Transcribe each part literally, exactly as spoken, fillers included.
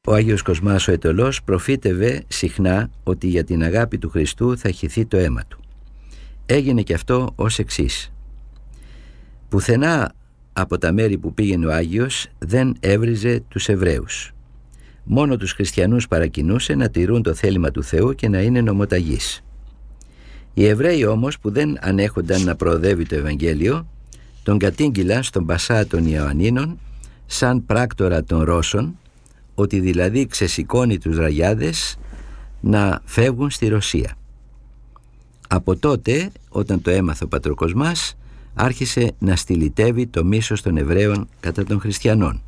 Ο Άγιος Κοσμάς ο Αιτωλός προφήτευε συχνά ότι για την αγάπη του Χριστού θα χυθεί το αίμα του. Έγινε και αυτό ως εξής. Πουθενά από τα μέρη που πήγαινε ο Άγιος δεν έβριζε τους Εβραίους. Μόνο τους χριστιανούς παρακινούσε να τηρούν το θέλημα του Θεού και να είναι νομοταγείς. Οι Εβραίοι όμως, που δεν ανέχονταν να προοδεύει το Ευαγγέλιο, τον κατήγγυλαν στον Πασά των Ιωαννίνων σαν πράκτορα των Ρώσων, ότι δηλαδή ξεσηκώνει τους ραγιάδες να φεύγουν στη Ρωσία. Από τότε, όταν το έμαθε ο Πατροκοσμάς, άρχισε να στυλιτεύει το μίσος των Εβραίων κατά των χριστιανών.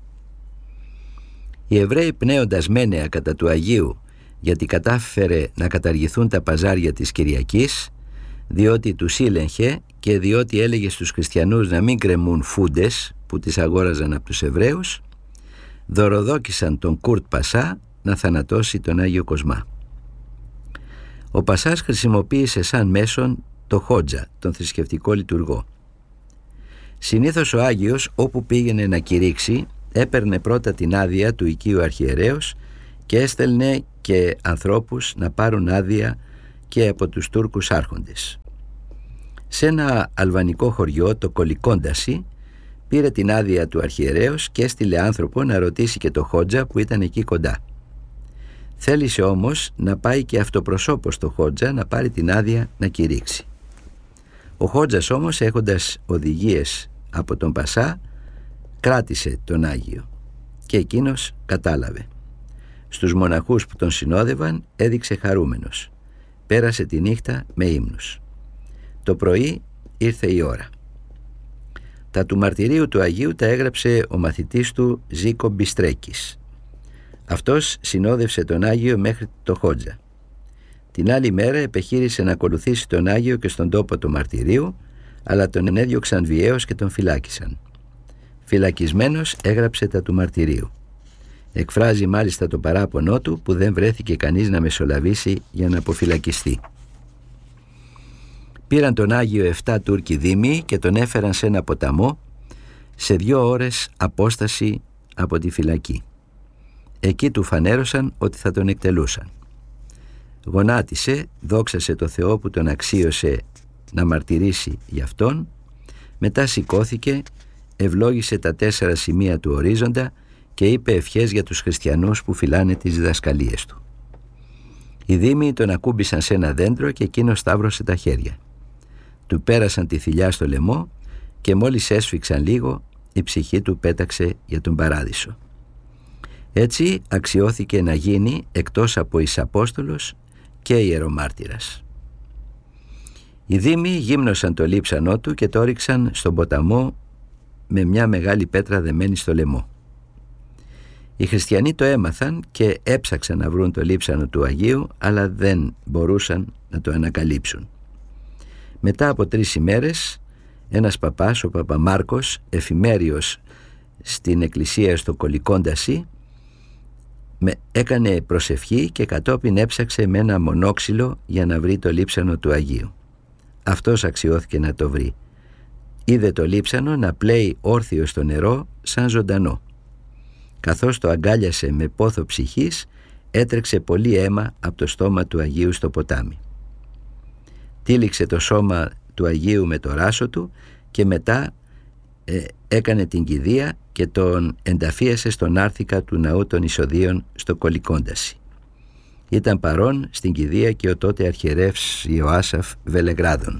Οι Εβραίοι, πνέοντας μένεα κατά του Αγίου, γιατί κατάφερε να καταργηθούν τα παζάρια της Κυριακής, διότι τους ήλεγχε και διότι έλεγε στους χριστιανούς να μην κρεμούν φούντες που τις αγόραζαν από τους Εβραίους, δωροδόκησαν τον Κουρτ Πασά να θανατώσει τον Άγιο Κοσμά. Ο Πασάς χρησιμοποίησε σαν μέσον το Χότζα, τον θρησκευτικό λειτουργό. Συνήθως ο Άγιος, όπου πήγαινε να κηρύξει, έπαιρνε πρώτα την άδεια του οικείου αρχιερέως και έστελνε και ανθρώπους να πάρουν άδεια και από τους Τούρκους άρχοντες. Σε ένα αλβανικό χωριό, το Κολικόνταση, πήρε την άδεια του αρχιερέως και έστειλε άνθρωπο να ρωτήσει και το Χότζα που ήταν εκεί κοντά. Θέλησε όμως να πάει και αυτοπροσώπως το Χότζα να πάρει την άδεια να κηρύξει. Ο Χότζας όμως, έχοντας οδηγίες από τον Πασά, κράτησε τον Άγιο και εκείνος κατάλαβε. Στους μοναχούς που τον συνόδευαν έδειξε χαρούμενος. Πέρασε τη νύχτα με ύμνους. Το πρωί ήρθε η ώρα. Τα του μαρτυρίου του Αγίου τα έγραψε ο μαθητής του Ζήκο Μπιστρέκης. Αυτός συνόδευσε τον Άγιο μέχρι το Χότζα. Την άλλη μέρα επεχείρησε να ακολουθήσει τον Άγιο και στον τόπο του μαρτυρίου, αλλά τον έδιωξαν βιαίως και τον φυλάκισαν. Φυλακισμένος έγραψε τα του μαρτυρίου. Εκφράζει μάλιστα το παράπονό του που δεν βρέθηκε κανείς να μεσολαβήσει για να αποφυλακιστεί. Πήραν τον Άγιο εφτά Τούρκοι δήμοι και τον έφεραν σε ένα ποταμό σε δύο ώρες απόσταση από τη φυλακή. Εκεί του φανέρωσαν ότι θα τον εκτελούσαν. Γονάτισε, δόξασε το Θεό που τον αξίωσε να μαρτυρήσει γι' αυτόν, μετά σηκώθηκε, ευλόγησε τα τέσσερα σημεία του ορίζοντα και είπε ευχές για τους χριστιανούς που φυλάνε τις διδασκαλίες του. Οι δήμοι τον ακούμπησαν σε ένα δέντρο και εκείνος σταύρωσε τα χέρια. Του πέρασαν τη θηλιά στο λαιμό και μόλις έσφιξαν λίγο, η ψυχή του πέταξε για τον παράδεισο. Έτσι αξιώθηκε να γίνει, εκτός από εις Απόστολος, και ιερομάρτυρας. Οι δήμοι γύμνωσαν το λείψανό του και το ρίξαν στον ποταμό με μια μεγάλη πέτρα δεμένη στο λαιμό. Οι χριστιανοί το έμαθαν και έψαξαν να βρουν το λείψανο του Αγίου, αλλά δεν μπορούσαν να το ανακαλύψουν. Μετά από τρεις ημέρες, ένας παπάς, ο Παπαμάρκος, εφημέριος στην εκκλησία στο Κολικόνταση, με έκανε προσευχή και κατόπιν έψαξε με ένα μονόξυλο για να βρει το λείψανο του Αγίου. Αυτός αξιώθηκε να το βρει. Είδε το λείψανο να πλέει όρθιο στο νερό σαν ζωντανό. Καθώς το αγκάλιασε με πόθο ψυχής, έτρεξε πολύ αίμα από το στόμα του Αγίου στο ποτάμι. Τύλιξε το σώμα του Αγίου με το ράσο του και μετά ε, έκανε την κηδεία και τον ενταφίασε στον άρθικα του ναού των Ισοδίων στο Κολικόνταση. Ήταν παρόν στην κηδεία και ο τότε αρχιερεύς Ιωάσαφ Βελεγράδων.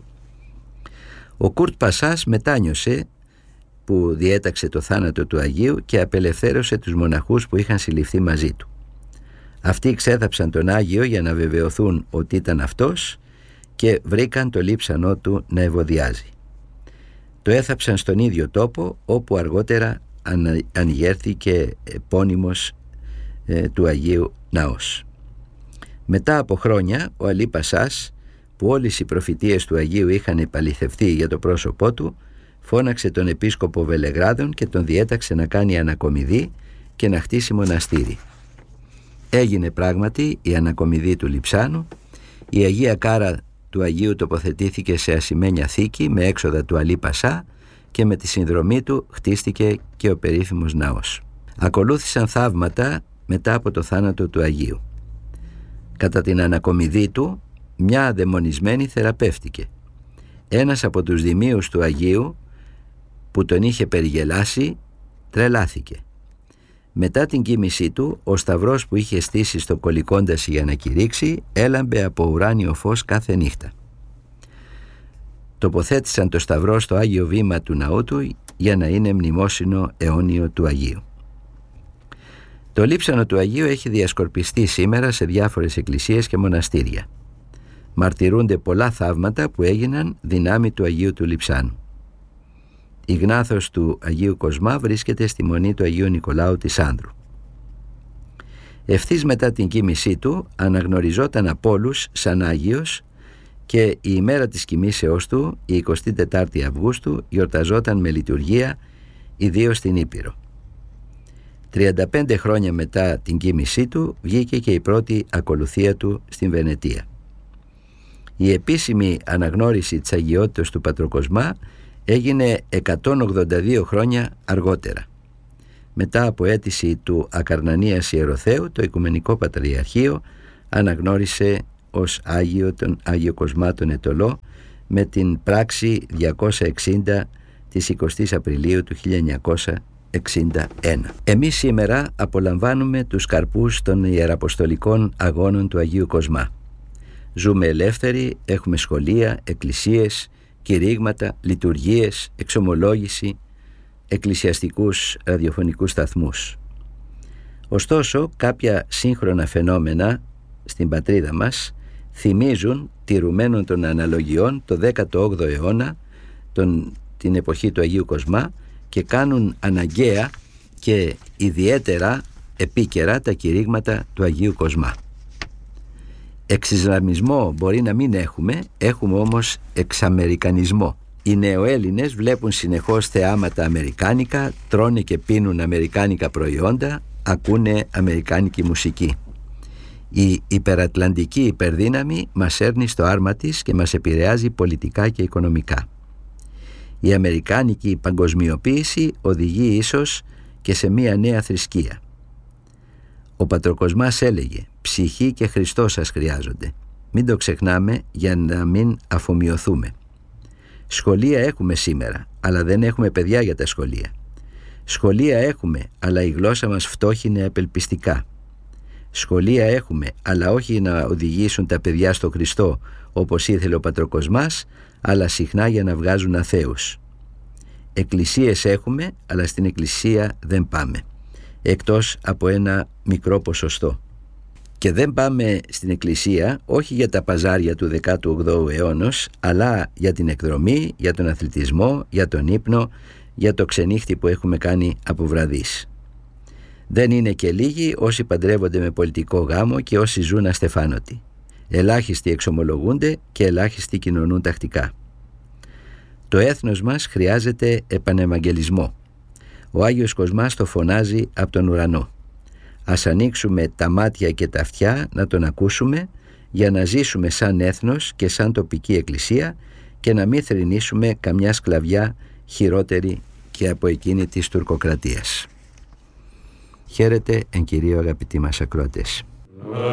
Ο Κουρτ Πασάς μετάνιωσε που διέταξε το θάνατο του Αγίου και απελευθέρωσε τους μοναχούς που είχαν συλληφθεί μαζί του. Αυτοί ξέθαψαν τον Άγιο για να βεβαιωθούν ότι ήταν αυτός και βρήκαν το λείψανό του να ευωδιάζει. Το έθαψαν στον ίδιο τόπο όπου αργότερα ανοιγέρθηκε επώνυμος ε, του Αγίου Ναός. Μετά από χρόνια ο Αλή Πασάς, που όλες οι προφητείες του Αγίου είχαν επαληθευτεί για το πρόσωπό του, φώναξε τον επίσκοπο Βελεγράδων και τον διέταξε να κάνει ανακομιδή και να χτίσει μοναστήρι. Έγινε πράγματι η ανακομιδή του λειψάνου. Η Αγία Κάρα του Αγίου τοποθετήθηκε σε ασημένια θήκη με έξοδα του Αλή Πασά και με τη συνδρομή του χτίστηκε και ο περίφημος ναός. Ακολούθησαν θαύματα μετά από το θάνατο του Αγίου. Κατά την ανακομιδή του, μια δαιμονισμένη θεραπεύτηκε. Ένας από τους δημίους του Αγίου, που τον είχε περιγελάσει, τρελάθηκε. Μετά την κοίμησή του, ο σταυρός που είχε στήσει στο κολυκόνταση για να κηρύξει έλαμπε από ουράνιο φως κάθε νύχτα. Τοποθέτησαν το σταυρό στο Άγιο Βήμα του ναού του για να είναι μνημόσυνο αιώνιο του Αγίου. Το λείψανο του Αγίου έχει διασκορπιστεί σήμερα σε διάφορες εκκλησίες και μοναστήρια. Μαρτυρούνται πολλά θαύματα που έγιναν δυνάμει του Αγίου του Λειψάνου. Η γνάθος του Αγίου Κοσμά βρίσκεται στη μονή του Αγίου Νικολάου της Άνδρου. Ευθύς μετά την κοίμησή του αναγνωριζόταν από όλους σαν Άγιος και η ημέρα της κοιμήσεώς του, η εικοστή τετάρτη Αυγούστου, γιορταζόταν με λειτουργία ιδίως στην Ήπειρο. τριάντα πέντε χρόνια μετά την κοίμησή του βγήκε και η πρώτη ακολουθία του στην Βενετία. Η επίσημη αναγνώριση της αγιότητας του Πατροκοσμά έγινε εκατόν ογδόντα δύο χρόνια αργότερα. Μετά από αίτηση του Ακαρνανίας Ιεροθέου, το Οικουμενικό Πατριαρχείο αναγνώρισε ως Άγιο τον Άγιο Κοσμά τον Αιτωλό με την πράξη διακόσια εξήντα της εικοστής Απριλίου του χίλια εννιακόσια εξήντα ένα. Εμείς σήμερα απολαμβάνουμε τους καρπούς των ιεραποστολικών αγώνων του Αγίου Κοσμά. Ζούμε ελεύθεροι, έχουμε σχολεία, εκκλησίες, κηρύγματα, λειτουργίες, εξομολόγηση, εκκλησιαστικούς ραδιοφωνικούς σταθμούς. Ωστόσο, κάποια σύγχρονα φαινόμενα στην πατρίδα μας θυμίζουν, τηρουμένων των αναλογιών, το δέκατο όγδοο αιώνα, τον, την εποχή του Αγίου Κοσμά, και κάνουν αναγκαία και ιδιαίτερα επίκαιρα τα κηρύγματα του Αγίου Κοσμά. Εξισλαμισμό μπορεί να μην έχουμε, έχουμε όμως εξαμερικανισμό. Οι νεοέλληνες βλέπουν συνεχώς θεάματα αμερικάνικα, τρώνε και πίνουν αμερικάνικα προϊόντα, ακούνε αμερικάνικη μουσική. Η υπερατλαντική υπερδύναμη μας έρνει στο άρμα της και μας επηρεάζει πολιτικά και οικονομικά. Η αμερικάνικη παγκοσμιοποίηση οδηγεί ίσως και σε μία νέα θρησκεία. Ο Πατροκοσμάς έλεγε «Ψυχή και Χριστός σας χρειάζονται». Μην το ξεχνάμε για να μην αφομοιωθούμε. Σχολεία έχουμε σήμερα, αλλά δεν έχουμε παιδιά για τα σχολεία. Σχολεία έχουμε, αλλά η γλώσσα μας φτώχυνε απελπιστικά. Σχολεία έχουμε, αλλά όχι να οδηγήσουν τα παιδιά στο Χριστό όπως ήθελε ο Πατροκοσμάς, αλλά συχνά για να βγάζουν αθέους. Εκκλησίες έχουμε, αλλά στην εκκλησία δεν πάμε, εκτός από ένα μικρό ποσοστό. Και δεν πάμε στην εκκλησία όχι για τα παζάρια του δέκατου όγδοου αιώνος, αλλά για την εκδρομή, για τον αθλητισμό, για τον ύπνο, για το ξενύχτη που έχουμε κάνει από βραδείς. Δεν είναι και λίγοι όσοι παντρεύονται με πολιτικό γάμο και όσοι ζουν αστεφάνωτοι. Ελάχιστοι εξομολογούνται και ελάχιστοι κοινωνούν τακτικά. Το έθνος μας χρειάζεται επανευαγγελισμό. Ο Άγιος Κοσμάς το φωνάζει από τον ουρανό. Ας ανοίξουμε τα μάτια και τα αυτιά να τον ακούσουμε, για να ζήσουμε σαν έθνος και σαν τοπική εκκλησία και να μην θρηνήσουμε καμιά σκλαβιά χειρότερη και από εκείνη της τουρκοκρατίας. Χαίρετε εν κυρίω αγαπητοί μας ακροατές.